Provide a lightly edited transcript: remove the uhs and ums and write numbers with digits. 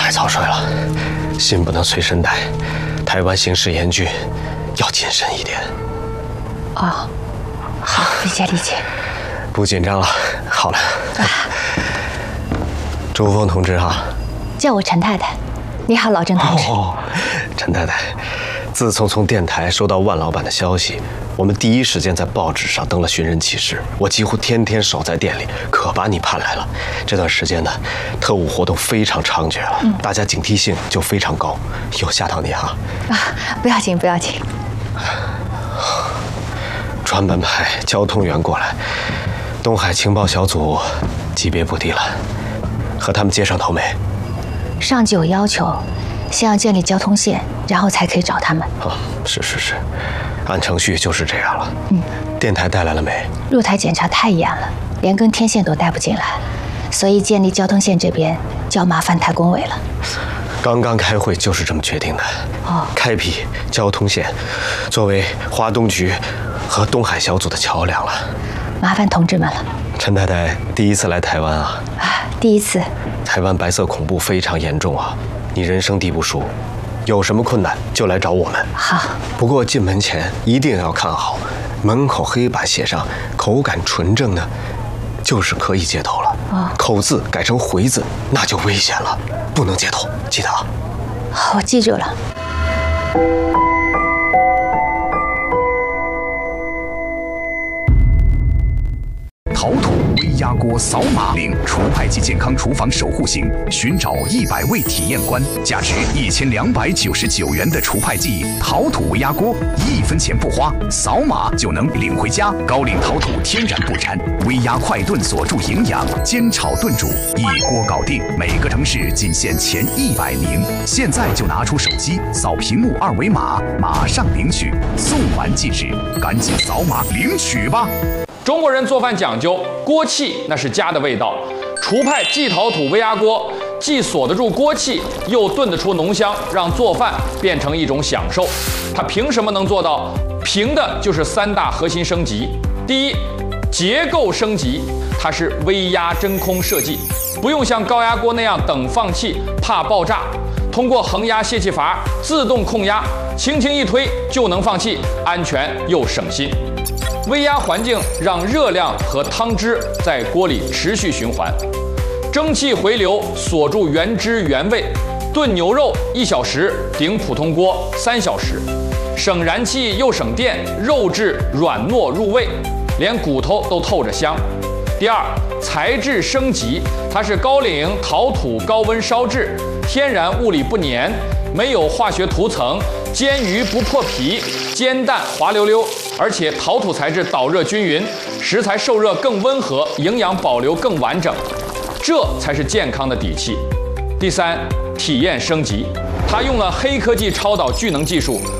太早睡了，信不能随身带。台湾形势严峻，要谨慎一点。 哦，好，理解理解。 不紧张了，好了。周峰同志哈， 叫我陈太太。你好，老郑同志。 哦，陈太太，自从从电台收到万老板的消息，我们第一时间在报纸上登了寻人启事。我几乎天天守在店里，可把你盼来了。这段时间呢，特务活动非常猖獗了，大家警惕性就非常高，有吓到你哈？ 不要紧，不要紧。 专门派交通员过来，东海情报小组级别不低了，和他们接上头没？ 上级有要求，先要建立交通线，然后才可以找他们。 是，按程序就是这样了。电台带来了没？ 路台检查太严了，连根天线都带不进来，所以建立交通线这边就要麻烦台工委了。 刚刚开会就是这么决定的。开辟交通线，作为华东局和东海小组的桥梁了。 麻烦同志们了。 陈太太第一次来台湾啊？ 第一次。 台湾白色恐怖非常严重啊，你人生地不熟，有什么困难就来找我们。 好。 不过进门前一定要看好，门口黑板写上口感纯正呢，就是可以接头了。口字改成回字，那就危险了，不能接头，记得啊。 好，我记住了。 陶土微压锅扫码领除派及健康厨房守护型，寻找100位体验官，价值1299元的除派剂陶土微压锅，1分钱不花，扫码就能领回家。高岭陶土天然不粘，微压快炖锁住营养，煎炒炖煮一锅搞定。每个城市仅限前100名，现在就拿出手机扫屏幕2维码，马上领取，送完即止，赶紧扫码领取吧。 中国人做饭讲究锅气，那是家的味道。厨派既陶土微压锅，既锁得住锅气，又炖得出浓香，让做饭变成一种享受。它凭什么能做到？凭的就是3大核心升级。第一，结构升级，它是微压真空设计，不用像高压锅那样等放气，怕爆炸。通过恒压泄气阀自动控压，轻轻一推就能放气，安全又省心。微压环境让热量和汤汁在锅里持续循环，蒸汽回流锁住原汁原味。炖牛肉1小时顶普通锅3小时，省燃气又省电，肉质软糯入味，连骨头都透着香。第二，材质升级，它是高岭陶土高温烧制，天然物理不粘，没有化学涂层，煎鱼不破皮，煎蛋滑溜溜，而且陶土材质导热均匀，食材受热更温和，营养保留更完整，这才是健康的底气。第三，体验升级，它用了黑科技超导聚能技术，